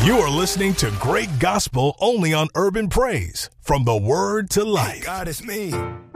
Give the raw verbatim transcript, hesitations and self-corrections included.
You are listening to great gospel only on Urban Praise, from the Word to Life. God is me.